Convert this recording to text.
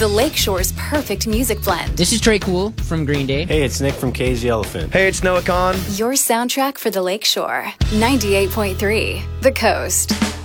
the Lakeshore's perfect music blend. This is Trey Cool from Green Day. Hey, it's Nick from Cage the Elephant. Hey, it's Noah Khan. Your soundtrack for the Lakeshore. 98.3 The Coast.